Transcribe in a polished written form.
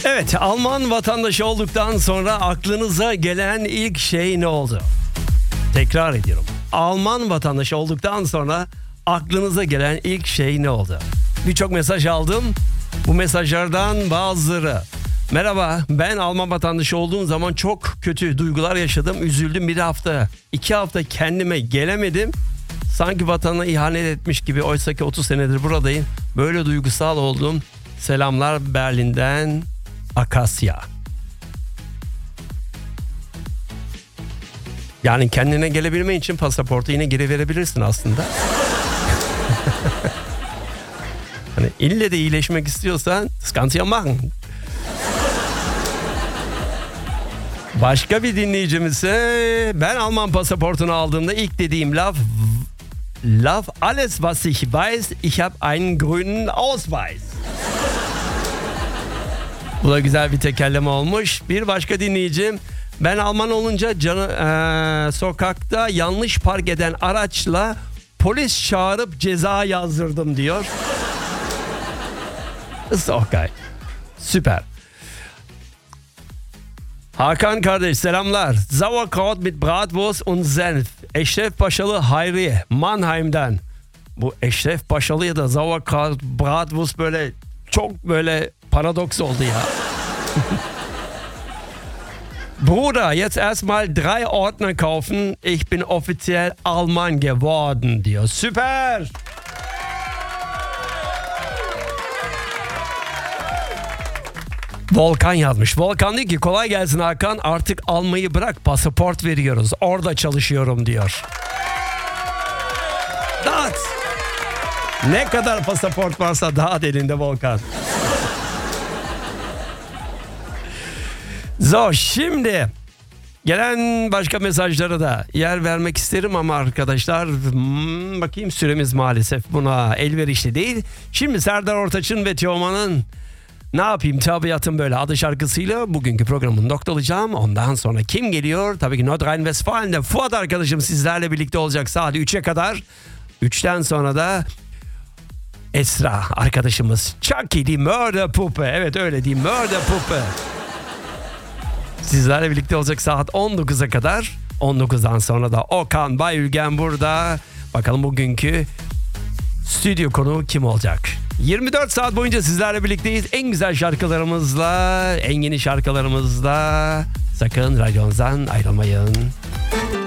Evet, Alman vatandaşı olduktan sonra aklınıza gelen ilk şey ne oldu? Tekrar ediyorum. Alman vatandaşı olduktan sonra aklınıza gelen ilk şey ne oldu? Birçok mesaj aldım. Bu mesajlardan bazıları. Merhaba, ben Alman vatandaşı olduğum zaman çok kötü duygular yaşadım. Üzüldüm, 2 hafta kendime gelemedim. Sanki vatana ihanet etmiş gibi. Oysaki 30 senedir buradayım. Böyle duygusal oldum. Selamlar Berlin'den Akasya. Yani kendine gelebilmen için pasaportu yine geri verebilirsin aslında. Hani ille de iyileşmek istiyorsan das kannst du ja machen. Başka bir dinleyicimiz ise ben Alman pasaportunu aldığımda ilk dediğim laf alles was ich weiß, ich habe einen grünen Ausweis. Bu da güzel bir tekerleme olmuş. Bir başka dinleyicim, ben Alman olunca sokakta yanlış park eden araçla polis çağırıp ceza yazdırdım diyor. Ist auch geil. Süper. Hakan kardeş selamlar. Sauerkraut mit Bratwurst und Senf. Eşref Paşalı Hayri Mannheim'den. Bu Eşref Paşalı'ya da Sauerkraut Bratwurst böyle çok böyle paradoks oldu ya. Bruder, jetzt erstmal 3 Ordner kaufen. Ich bin offiziell Alman geworden diyor. Süper. Volkan yazmış. Volkan diyor ki kolay gelsin Hakan, artık almayı bırak, pasaport veriyoruz. Orada çalışıyorum diyor. Dağıt. Ne kadar pasaport varsa dağıt elinde Volkan. Şimdi gelen başka mesajlara da yer vermek isterim ama arkadaşlar bakayım süremiz maalesef buna elverişli değil. Şimdi Serdar Ortaç'ın ve Teoman'ın Ne Yapayım Tabiatım Böyle adlı şarkısıyla bugünkü programını noktalayacağım. Ondan sonra kim geliyor? Tabii ki Nordrhein-Westfalen'de Fuat arkadaşım sizlerle birlikte olacak saat 3'e kadar. 3'ten sonra da Esra arkadaşımız Chucky die Mörderpuppe. Evet öyle diyeyim, Mörderpuppe. Sizlerle birlikte olacak saat 19'a kadar. 19'dan sonra da Okan Bayülgen burada. Bakalım bugünkü stüdyo konuğu kim olacak? 24 saat boyunca sizlerle birlikteyiz. En güzel şarkılarımızla, en yeni şarkılarımızla. Sakın radyonuzdan ayrılmayın.